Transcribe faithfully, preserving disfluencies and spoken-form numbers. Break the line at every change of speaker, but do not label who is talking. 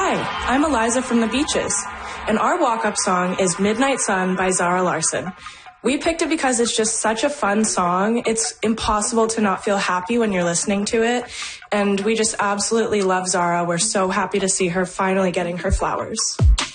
Hi, I'm Eliza from the Beaches, and our walk-up song is Midnight Sun by Zara Larsson. We picked it because it's just such a fun song. It's impossible to not feel happy when you're listening to it, and we just absolutely love Zara. We're so happy to see her finally getting her flowers.